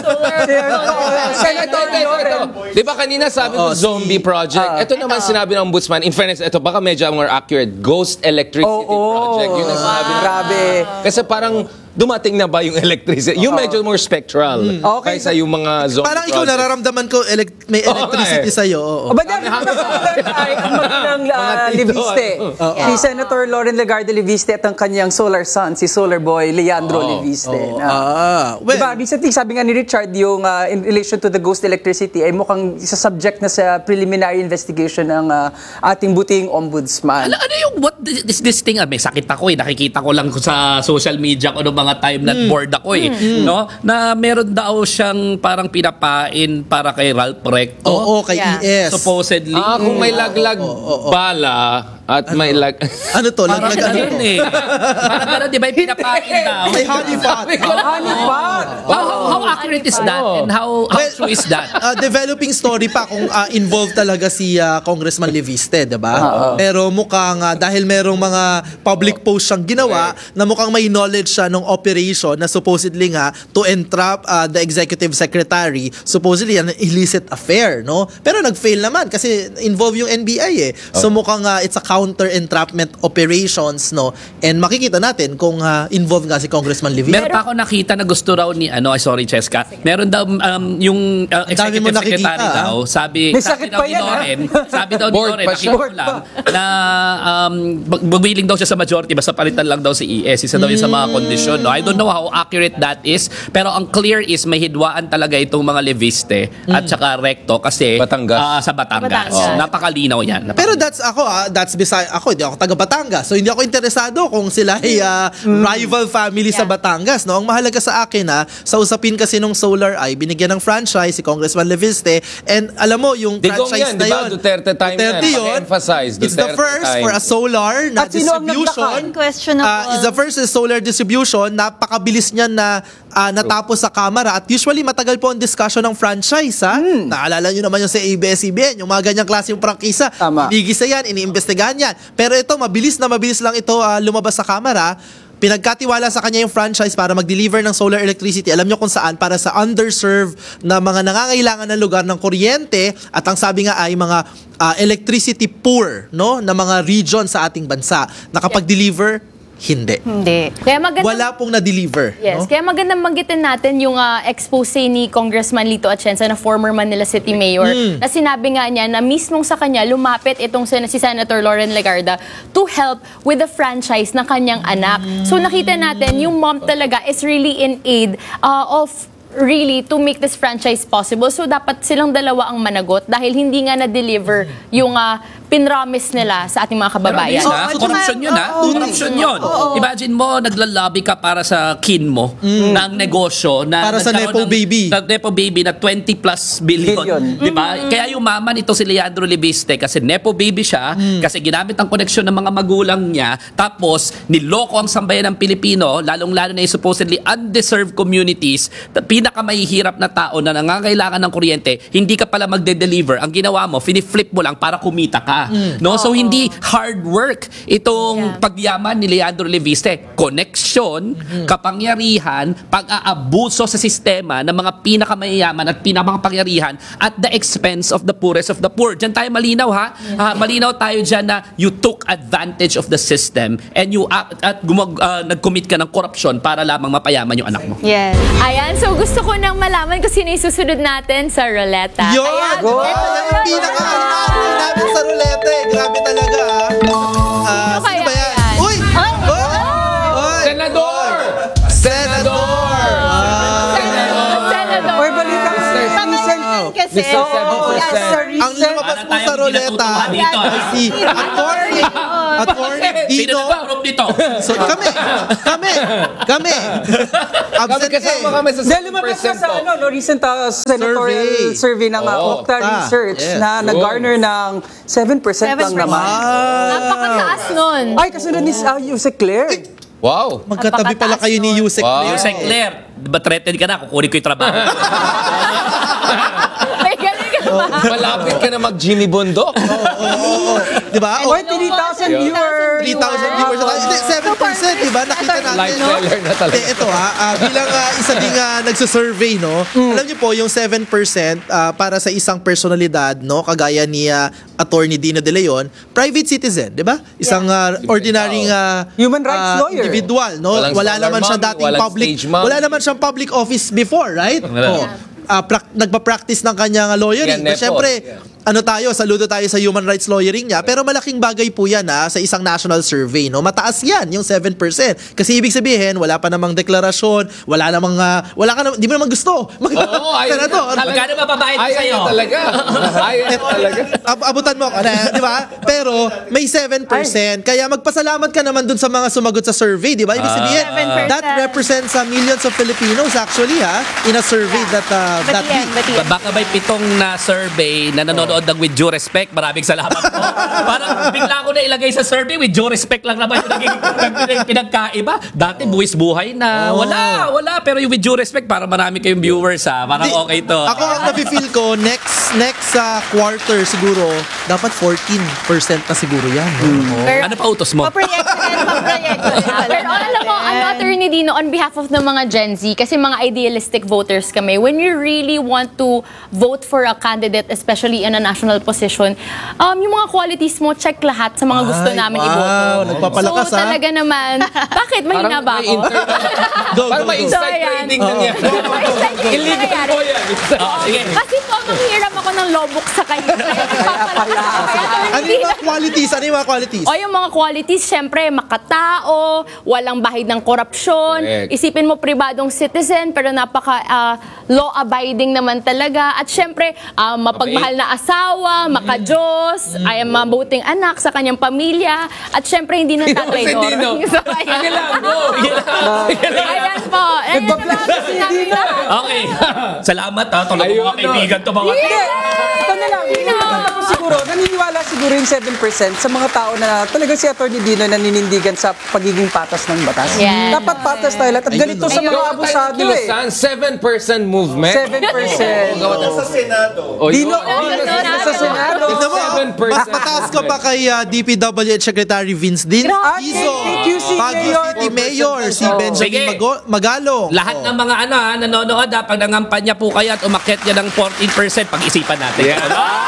Di ba kanina sabi ko zombie project? Ito naman sinabi ng ombudsman, in fairness, ito baka medyo more accurate, ghost electricity project. Yun ang sinabi na. Grabe. Kasi parang dumating na ba yung electricity? Yung medyo more spectral kaysa yung mga zombie parang ikaw nararamdaman ko may electricity sa'yo. Ba dahil ng Leviste. Si Senator Lauren Legarda Leviste at ang kanyang solar son, si Solar Boy Leandro Leviste. Diba, recently, sabi nga ni Richard, yung in relation to the ghost electricity, ay mukhang isa subject na sa preliminary investigation ng ating buting ombudsman. Ano yung, what this thing, may sakit ako nakikita ko lang sa social media ko mga time na bored ako no? Na meron daw siyang parang pinapain para kay Ralph Recto. Oo, kay ES. Supposedly. Kung may laglag bala at may ano to? Parang ganun Parang ganun, di ba? Pinapain daw. May honey pot. How accurate is that? And how true is that? Developing story pa kung involved talaga si Congressman Leviste, di ba? Pero mukhang dahil merong mga public post siyang ginawa na mukhang may knowledge siya ng operation na supposedly nga to entrap the executive secretary, supposedly an illicit affair, no? Pero nag-fail naman kasi involved yung NBI So mukhang it's a counter-entrapment operations, no? And makikita natin kung involved nga si Congressman Leviste. Meron pa ako nakita na gusto raw ni sorry, Cheska. Meron daw yung dami mo executive nakikita, secretary daw, sabi sakit daw pa ni yan, Loren, sabi daw ni Board Loren, pa siya. nakita ko lang na willing daw siya sa majority, basta palitan lang daw si ES. Isa daw yun sa mga kondisyon. No? I don't know how accurate that is, pero ang clear is may hidwaan talaga itong mga Leviste at saka Recto kasi Batangas. sa Batangas. Batangas. Napakalinaw yan. Pero that's beside ako, hindi ako taga Batangas. So hindi ako interesado kung sila ay rival family sa Batangas, no? Ang mahalaga sa akin sa usapin kasi nung Solar Eye, binigyan ng franchise si Congressman Leviste, and alam mo yung Digong franchise yan, na di ba? yun. Duterte time yan. Paki-emphasize, It's the Duterte first time. for a solar na At sino ang distribution. Questionable. Is the first solar distribution. Napakabilis niya na natapos sa Kamara, at usually matagal po ang discussion ng franchise. Naalala nyo naman yung sa ABS-CBN, yung mga ganyang klase yung prangkisa. Inigisa yan, iniimbestigahan yan. Pero ito, mabilis lang ito lumabas sa Kamara. Pinagkatiwala sa kanya yung franchise para mag-deliver ng solar electricity. Alam nyo kung saan? Para sa underserved na mga nangangailangan ng lugar ng kuryente, at ang sabi nga ay mga electricity poor, no, na mga region sa ating bansa. Nakapag-deliver? Hindi. Kaya maganda, wala pong na-deliver. Yes, no? kaya magandang banggitin natin yung expose ni Congressman Lito Atienza na former Manila City Mayor, na sinabi nga niya na mismong sa kanya lumapit itong si Senator Loren Legarda to help with the franchise ng kanyang anak. So nakita natin yung mom talaga is really in aid of really to make this franchise possible. So dapat silang dalawa ang managot dahil hindi nga na-deliver yung pinromise nila sa ating mga kababayan. Corruption yun, Corruption yun. Imagine mo, naglalobby ka para sa kin mo ng negosyo na para sa Nepo Baby. Nepo Baby na 20 plus billion. Di ba? Kaya yumaman ito si Leandro Leviste kasi Nepo Baby siya, kasi ginamit ang koneksyon ng mga magulang niya, tapos niloko ang sambayan ng Pilipino, lalong-lalo na yung supposedly undeserved communities, pinakamahihirap na tao na nangangailangan ng kuryente, hindi ka pala magde-deliver. Ang ginawa mo, finiflip mo lang para kumita ka. No? So hindi hard work itong pagyaman ni Leandro Leviste. Connection, kapangyarihan, pag-aabuso sa sistema ng mga pinakamayayaman at pinakapangyarihan at the expense of the poorest of the poor. Diyan tayo malinaw, malinaw tayo dyan na you took advantage of the system and you nag-commit ka ng corruption para lamang mapayaman yung anak mo. Yes. Ayan, so gusto ko nang malaman kung sino yung susunod natin sa Roleta. Yun! Ayan, Go! Yung pinaka-namin namin sa Rolete. Grabe talaga, sino ba yan? Uy! Senador! Senador! Or balita ko, Kasi, ang lumabas po sa Roleta si Attorney Dino. So kami. Absent Kasama kami sa lumabas na sa recent senatorial survey ng Okta Research na nag-garner ng 7% lang naman. napakataas nun. Ay, kasunod ni Yusek Claire. Wow. Magkatabi pala kayo ni Yusek Claire. Yusek Claire, ba threatened ka na? Kukunin ko yung trabaho. May galing ka ba? Malapit ka na mag-Jimmy Bundok. Diba? Or 3,000 viewers. 3,000 viewers. 7%, diba? Nakita natin, Live no? seller na talaga. Ito bilang isa ding nagsasurvey, no? Alam niyo po, yung 7% para sa isang personalidad, no? Kagaya ni Attorney Dino De Leon, private citizen, diba? Isang ordinary human rights lawyer. Individual, no? Walang Wala solar naman siya mommy, dating walang public. stage mom. Wala naman siyang public office before, right? Nagpa-practice ng kanyang lawyering. Yan, Siyempre, saludo tayo sa human rights lawyering niya, pero malaking bagay po yan sa isang national survey, no? Mataas yan, yung 7%. Kasi ibig sabihin, wala pa namang deklarasyon, di mo naman gusto. Magkano mababayad ko sa'yo? Talaga. Abutan mo, di ba? Pero may 7%, kaya magpasalamat ka naman dun sa mga sumagot sa survey, di ba? Ibig sabihin, 7%. that represents millions of Filipinos actually, in a survey that week. Baka may 7 na survey na nanonood ng With Due Respect. Maraming salamat po. Parang bigla ko na ilagay sa survey, With Due Respect lang naman yung naging pinagkaiba. Dati buwis buhay na. Wala. Pero yung With Due Respect, para marami kayong viewers, Parang okay to. Ako ang nafe-feel ko, next quarter siguro, dapat 14% na siguro yan. Ano pa utos mo? Pero alam mo, Attorney Dino, on behalf of the mga Gen Z, kasi mga idealistic voters kami, when you really want to vote for a candidate, especially in a national position, yung mga qualities mo, check lahat sa mga gusto namin iboto. Nagpapalakas, so, talaga naman, bakit? Mahina ba ako? Parang may inside trading na niya. Inside Illegal po yan. Sige. Kasi po, manghiram ako ng lobok sa kanya. Ano yung mga qualities? Ano yung mga qualities? O yung mga qualities, syempre, makatao, walang bahid ng korupsyon, Correct. isipin mo pribadong citizen, pero napaka law-abiding naman talaga. At syempre, mapagmahal na asawa, maka-Diyos, ay mabuting anak sa kanyang pamilya, at syempre, hindi na tatraidor. So, ayan. Ayan po. Ayan na mga sinabi na. Okay. Salamat ha. Tulad ng mga kaibigan to mga... Ito na lang. Tapos siguro, naniniwala siguro yung 7% sa mga tao na talagang si Atty. Dino naninindigan sa pagiging patas ng batas. Yeah. Dapat patas tayo lahat. At ganito sa mga abusado eh. 7% movement. 7%. Sa Senado. Dino, Nasa sa Senado. Tignan mo, 7%. mataas ka pa kay DPWH Secretary Vince Din. Grabe. Izo, Thank you, si Baguio Mayor. City Mayor, si Sige. Benjamin Magalong. Lahat ng mga nanonood pag nangampanya po kayo at umakyat niya ng 14%, pag-isipan natin. Yeah.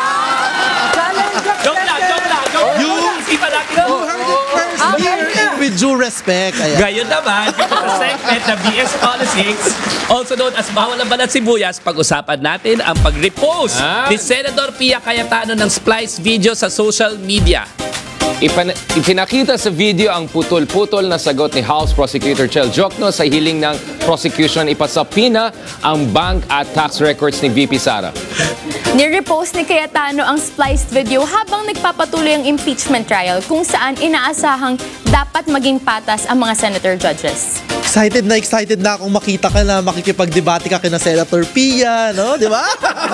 Joke lang. Isipan natin. With due respect. Ayan. Gayon naman, yung mga segment na BS Politics, also known as Bawal ang Balat Sibuyas, pag-usapan natin ang pag-repost ni Senador Pia Cayetano ng splice video sa social media. Ipinakita sa video ang putol-putol na sagot ni House Prosecutor Chel Jokno sa hiling ng prosecution ipasapina ang bank at tax records ni VP Sara. Nirepost ni Cayetano ang spliced video habang nagpapatuloy ang impeachment trial kung saan inaasahang dapat maging patas ang mga senator judges. Excited na akong makita ka na makikipagdebate ka kina Senator Pia, no? Di ba?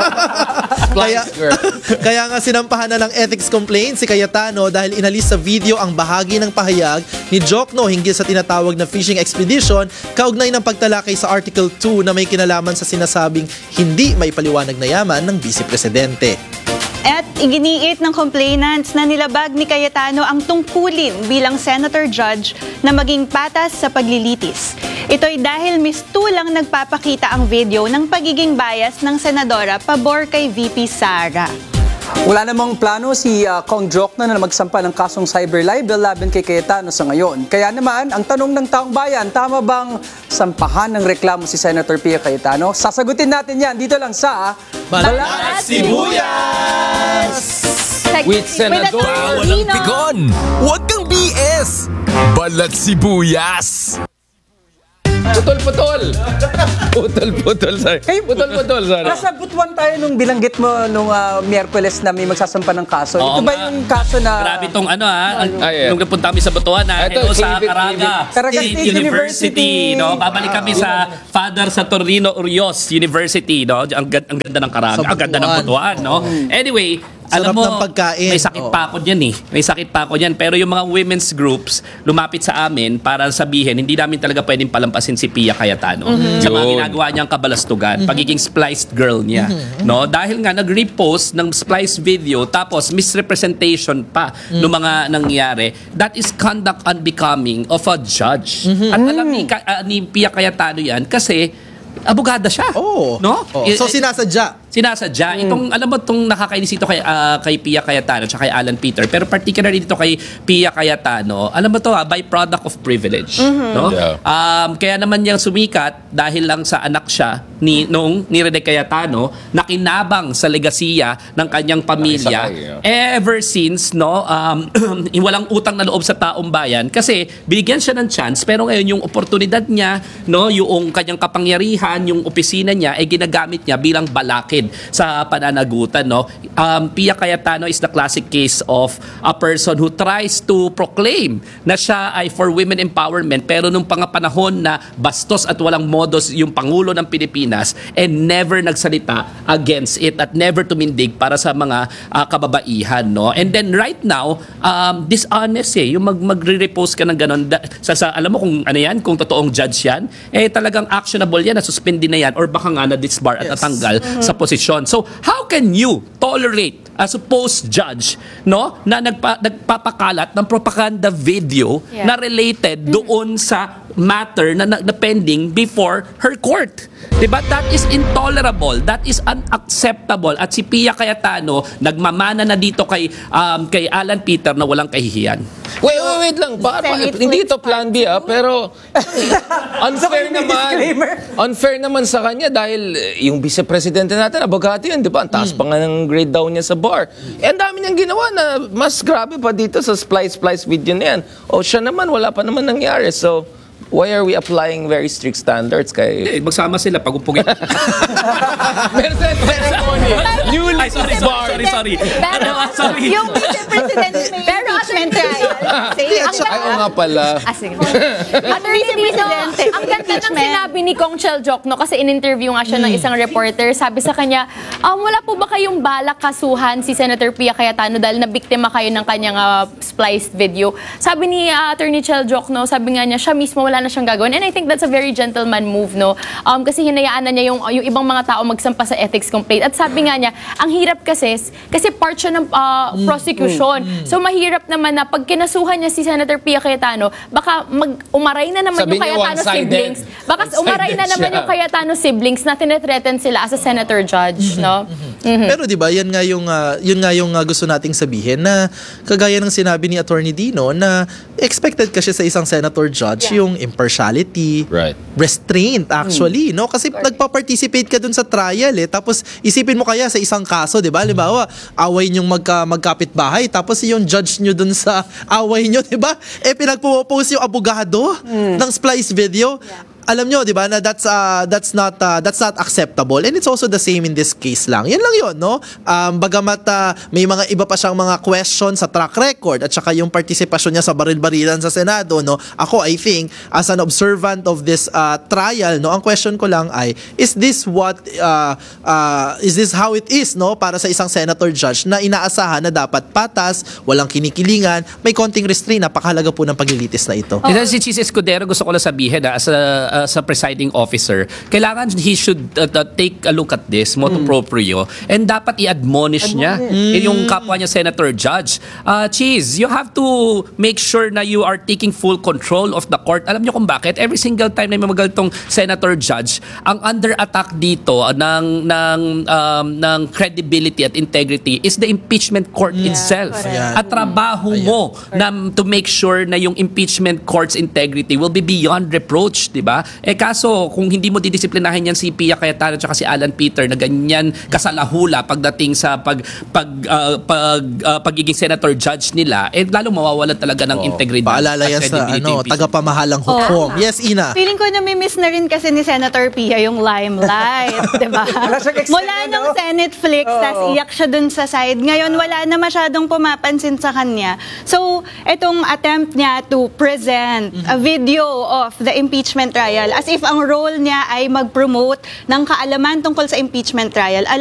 kaya nga sinampahan na ng ethics complaint si Cayetano dahil inalis sa video ang bahagi ng pahayag ni Jokno hinggil sa tinatawag na fishing expedition kaugnay ng pagtalakay sa Article 2 na may kinalaman sa sinasabing hindi may paliwanag na yaman ng Vice Presidente. At iginiit ng complainants na nilabag ni Cayetano ang tungkulin bilang senator judge na maging patas sa paglilitis. Ito'y dahil mistulang nagpapakita ang video ng pagiging bias ng senadora pabor kay VP Sara. Wala namang plano si Kong Jokno na magsampa ng kasong cyber libel laban kay Cayetano sa ngayon. Kaya naman, ang tanong ng taong bayan, tama bang sampahan ng reklamo si Senator Pia Cayetano? Sasagutin natin yan dito lang sa Balat Sibuyas! With Senador Bawal ang pikon! Huwag kang BS! Balat Sibuyas! Putol-putol. Sorry. Putol-putol, sorry. Nasa butuan tayo nung bilanggit mo nung Miyerkules na may magsasampa ng kaso. Ito ba yung kaso na... Grabe tong nung napunta kami sa Butuan Ito, sa Caraga State University. No? Babalik kami sa Father Saturnino Urios University. No? Ang ganda ng Caraga. Ang ganda ng Butuan. No? Anyway, alam Sarap mo, ng pagkain. may sakit pa ako dyan May sakit pa ako dyan. Pero yung mga women's groups lumapit sa amin para sabihin, hindi namin talaga pwedeng palampasin si Pia Cayetano sa mga ginagawa niyang kabalastugan, pagiging spliced girl niya. No? Dahil nga nag-repost ng spliced video tapos misrepresentation pa ng mga nangyari. That is conduct unbecoming of a judge. At alam ni Pia Cayetano yan kasi abogada siya. No? So sinasadya. Itong, alam mo, itong nakakainis ito kay Pia Cayetano at kay Alan Peter. Pero particularly dito kay Pia Cayetano, alam mo to byproduct of privilege. No? Yeah. Kaya naman niyang sumikat dahil lang sa anak siya ni Rene Cayetano na kinabang sa legasiya ng kanyang pamilya ever since walang utang na loob sa taong bayan kasi binigyan siya ng chance pero ngayon yung oportunidad niya, yung kanyang kapangyarihan, yung opisina niya ay ginagamit niya bilang balakid sa pananagutan. Pia Cayetano is the classic case of a person who tries to proclaim na siya ay for women empowerment pero nung panahon na bastos at walang modos yung Pangulo ng Pilipinas and never nagsalita against it at never tumindig para sa mga kababaihan. And then right now, dishonest yung magre-repost ka ng ganon. Alam mo kung ano yan, kung totoong judge yan, talagang actionable yan, nasuspindi na yan or baka nga na-disbar at natanggal sa posisyon. So, how can you tolerate a supposed judge na nagpapakalat ng propaganda video na related doon sa matter na pending before her court. Diba? That is intolerable. That is unacceptable. At si Pia Cayetano, nagmamana na dito kay Alan Peter na walang kahihiyan. Wait lang. Hindi ito plan B, pero unfair naman sa kanya dahil yung vice-presidente natin, abogado yun, di ba? Ang taas pa nga ng grade down niya sa bar. Ang dami niyang ginawa na mas grabe pa dito sa Splice video na yan. O siya naman, wala pa naman nangyari. So, why are we applying very strict standards kay... Magsama sila pag-upugin. Meron ceremony. Newly Sorry. Pero, Sorry. Yung vice-president may impeachment trial. Ay, oo nga pala. Sige. Ang ganda ng sinabi ni Kong Chel Jokno kasi in-interview nga siya ng isang reporter. Sabi sa kanya, wala po ba kayong balak kasuhan si Senator Pia Cayetano dahil nabiktima kayo ng kanyang spliced video? Sabi ni Attorney Chel Jokno, sabi nga niya, siya mismo wala na siyang gagawin. And I think that's a very gentleman move, no? Kasi hinayaan na niya yung ibang mga tao magsampa sa ethics complaint. At sabi nga niya, ang hirap kasi part siya ng prosecution. So mahirap naman na pag kinasuhan niya si Senator Pia Cayetano, baka umaray na naman yung Cayetano siblings. Baka umaray na naman yung Cayetano siblings na tinethreaten sila as a senator judge, no? Pero 'di ba, yan nga yung gusto nating sabihin na kagaya ng sinabi ni Attorney Dino na expected kasi sa isang senator judge yung impartiality, restraint actually, no? Kasi nagpa-participate ka dun sa trial tapos isipin mo kaya sa isang kaso, 'di ba? Halimbawa, away niyong magkapitbahay tapos yung judge niyo dun sa away niyo, 'di ba? Pinagpo-post yung abogado ng splice video. Alam nyo, di ba, na that's not acceptable. And it's also the same in this case lang. Yan lang yun, no? Bagamat may mga iba pa siyang mga questions sa track record at saka yung participation niya sa baril-barilan sa Senado, no? Ako, I think, as an observant of this trial, no, ang question ko lang ay, is this how it is, no? Para sa isang senator judge na inaasahan na dapat patas, walang kinikilingan, may konting restraint, napakahalaga po ng paglilitis na ito. Si Chis Escudero, gusto ko lang sabihin as a presiding officer, kailangan he should take a look at this, motu proprio, and dapat i-admonish niya yung kapwa niya senator judge. Cheese, you have to make sure na you are taking full control of the court. Alam niyo kung bakit? Every single time na may magaltong senator judge, ang under attack dito ng credibility at integrity is the impeachment court itself. At trabaho mo na to make sure na yung impeachment court's integrity will be beyond reproach, di ba? Kaso, kung hindi mo didisiplinahin yan si Pia Cayetano at si Alan Peter na ganyan kasalahula pagdating sa pagiging senator judge nila, lalo mawawalan talaga ng integridad. Paalala yan sa tagapamahalang hukom. Yes, Ina. Feeling ko namimiss na rin kasi ni Senator Pia yung limelight, di ba? Mula nung Senate Flix, tas iyak siya dun sa side. Ngayon, wala na masyadong pumapansin sa kanya. So, itong attempt niya to present a video of the impeachment trial as if ang role niya ay mag-promote ng kaalaman tungkol sa impeachment trial.